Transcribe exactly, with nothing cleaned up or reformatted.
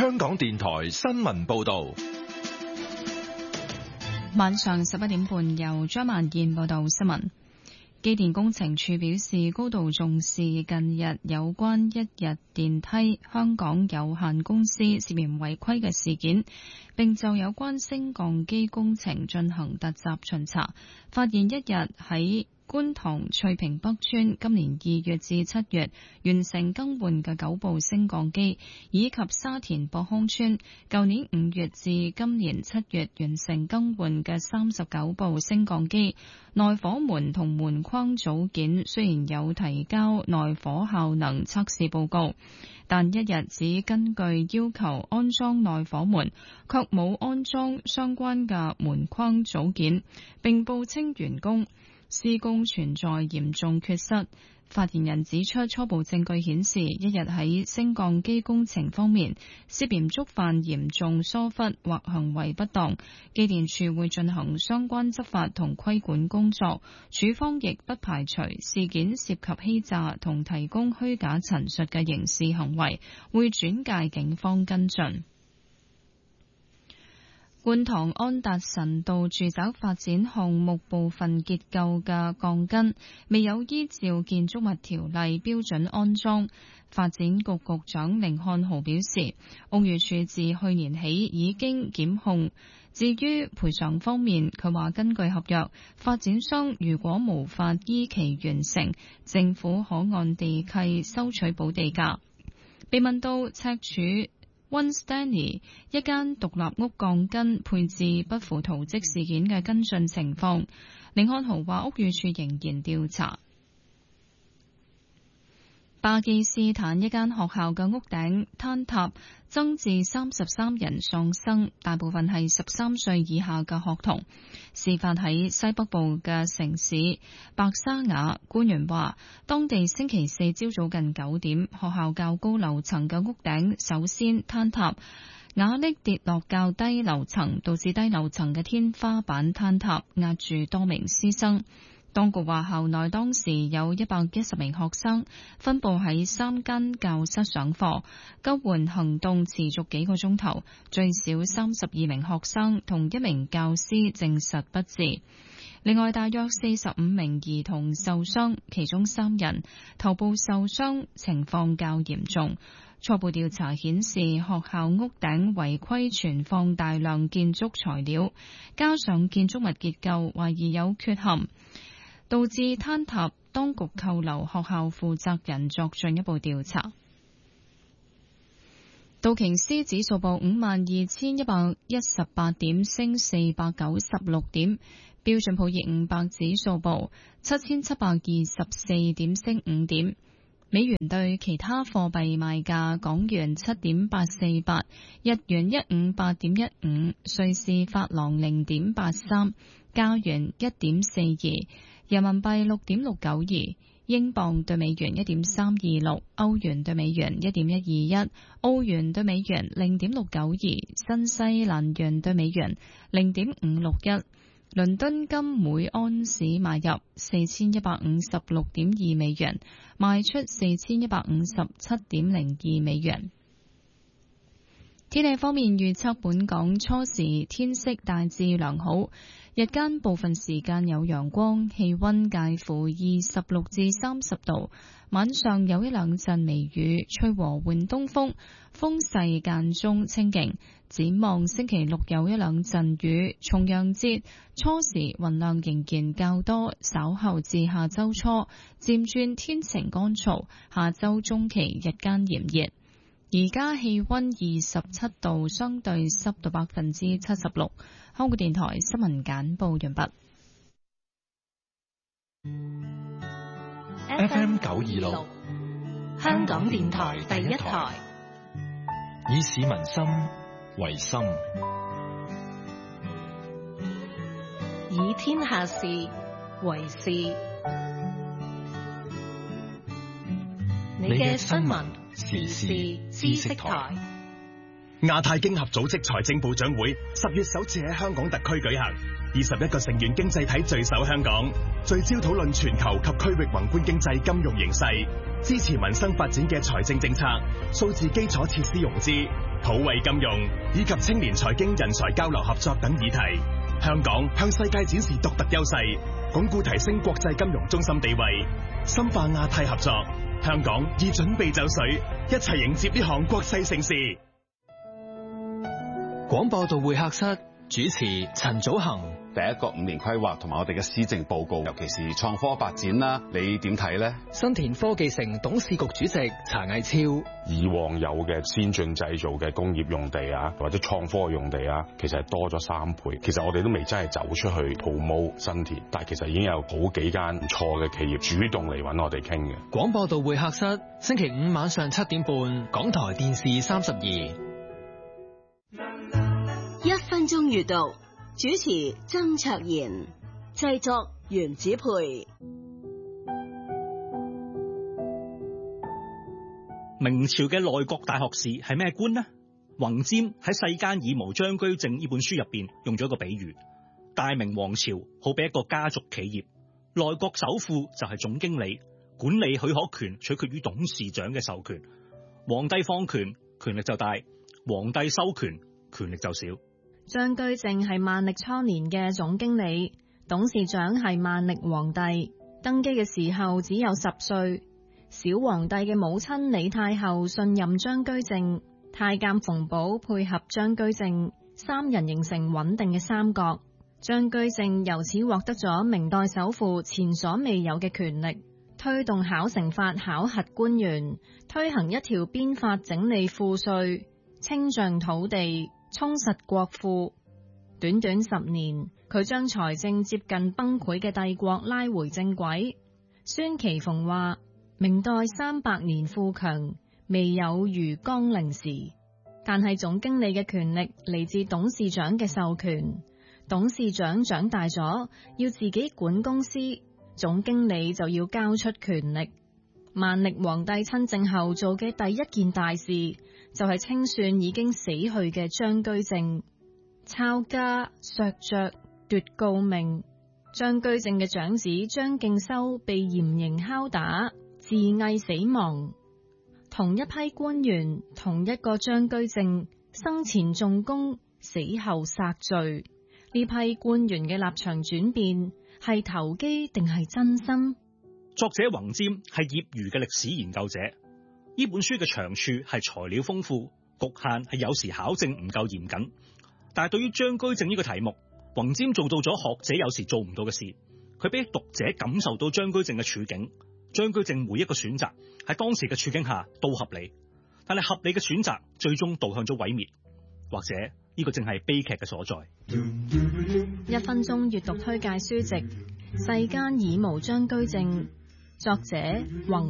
香港電台新聞報道。 晚上十一點半，由張曼燕報道新聞。機電工程署表示，高度重視近日有關一日電梯香港有限公司涉嫌違規嘅事件，並就有關升降機工程進行突襲巡查，發現一日喺觀塘翠屏北村今年二月至七月完成更換嘅九部升降機，以及沙田博康村舊年五月至今年七月完成更換嘅三十九部升降機，內火門同門框組件雖然有提交內火效能測試報告，但一日只根據要求安裝內火門，卻冇安裝相關嘅門框組件，並報稱完工。施工存在嚴重缺失。發言人指出，初步證據顯示，一日喺升降機工程方面涉嫌觸犯嚴重疏忽或行為不當，機電處會進行相關執法同規管工作。處方亦不排除事件涉及欺詐同提供虛假陳述嘅刑事行為，會轉介警方跟進。觀塘安達臣道住宅發展項目部分結構嘅鋼筋未有依照建築物條例標準安裝。發展局局長甯漢豪表示，屋宇署自去年起已經檢控。至於賠償方面，佢話根據合約，發展商如果無法依期完成，政府可按地契收取補地價。被問到赤柱溫 Stanley 一間獨立屋鋼筋配置不符圖則事件嘅跟進情況，甯漢豪話屋宇署仍然調查。巴基斯坦一間學校嘅屋頂坍塌，增至三十三人喪生，大部分係十三歲以下嘅學童。事發喺西北部嘅城市白沙瓦，官員話，當地星期四朝早近九點，學校較高樓層嘅屋頂首先坍塌，瓦礫跌落較低樓層，導致低樓層嘅天花板坍塌，壓住多名師生。當局話，校內當時有一百一十名學生分佈喺三間教室上課，救援行動持續幾個鐘頭，最少三十二名學生同一名教師證實不治。另外，大約四十五名兒童受傷，其中三人頭部受傷，情況較嚴重。初步調查顯示，學校屋頂違規存放大量建築材料，加上建築物結構懷疑有缺陷，導致坍塌，當局扣留學校負責人作進一步調查。道瓊斯指數報五萬二千一百一十八點，升四百九十六點。標準普爾五百指數報七千七百二十四點，升五點。美元對其他貨幣賣價：港元七點八四八，日元一五八點一五，瑞士法郎零點八三，加元一點四二，人民幣六點六九二，英鎊對美元一點三二六，歐元對美元一點一二一，澳元對美元零點六九二，新西蘭元對美元零點五六一。倫敦金每安士買入四千一百五十六點二美元，賣出四千一百五十七點零二美元。天氣方面預測，本港初時天色大致良好，日間部分時間有陽光，氣溫介乎二十六至三十度。晚上有一兩陣微雨，吹和緩東風，風勢間中清勁。展望星期六有一兩陣雨，重陽節初時雲量仍然較多，稍後至下周初漸轉天晴乾燥，下周中期日間炎熱。而家氣溫二十七度，相對濕度百分之七十六。香港電台新聞簡報完畢。 F M 九二六， 香港電台第一台， 以市民心為心， 以天下事為事。你嘅新聞時事知識台。 亞太經合組織財政部長會十月首次喺香港特區舉行，二十一個成員經濟體聚首香港，聚焦討論全球及區域宏觀經濟金融形勢，支持民生發展嘅財政政策、數字基礎設施融資、 普惠金融以及青年財經人才交流合作等議題，香港向世界展示獨特優勢，鞏固提升國際金融中心地位，深化亞太合作。香港已準備就緒，一齊迎接呢項國際盛事。 廣播道會客室主持陳祖恒。 第一個五年規劃同埋我哋嘅施政報告，尤其是創科發展啦，你點睇呢？ 新田科技城董事局主席查毅超。 以往有嘅先進製造嘅工業用地啊，或者創科用地啊，其實係多咗三倍。其實我哋都未真係走出去 promote 新田，但係其實已經有好幾間唔錯嘅企業主動嚟揾我哋傾嘅。 廣播道會客室星期五晚上七點半，港台電視三十二。 一分鐘閱讀，主持曾卓賢，製作袁子培。 明朝嘅內閣大學士係咩官呢？宏瞻喺《世間以無張居正》呢本書入邊用咗一個比喻，大明王朝好比一個家族企業，內閣首富就係總經理，管理許可權取決於董事長嘅授權。皇帝放權，權力就大；皇帝收權，權力就少。 張居正係萬曆初年嘅總經理，董事長係萬曆皇帝，登基嘅時候只有十歲。小皇帝嘅母親李太后信任張居正，太監馮保配合張居正，三人形成穩定嘅三角。張居正由此獲得咗明代首富前所未有嘅權力，推動考成法考核官員，推行一條鞭法整理賦稅，清賬土地，充實國庫。短短十年，佢將財政接近崩潰嘅帝國拉回正軌。孫其鳳話：明代三百年富強，未有如江陵時。但係總經理嘅權力嚟自董事長嘅授權，董事長長大咗，要自己管公司，總經理就要交出權力。萬曆皇帝親政後做嘅第一件大事，就係清算已經死去嘅張居正，抄家、削爵、奪誥命。張居正嘅長子張敬修被嚴刑拷打，自縊死亡。同一批官員，同一個張居正，生前重功，死後殺罪。呢批官員嘅立場轉變，係投機定係真心？ 作者宏瞻係業餘嘅歷史研究者，呢本書嘅長處係材料豐富，局限係有時考證唔夠嚴謹。但係對於張居正呢個題目，宏瞻做到咗學者有時做唔到嘅事，佢俾讀者感受到張居正嘅處境。張居正每一個選擇喺當時嘅處境下都合理，但係合理嘅選擇最終導向咗毀滅，或者呢個正係悲劇嘅所在。 一分鐘閱讀推介書籍《世間已無張居正》，作者宏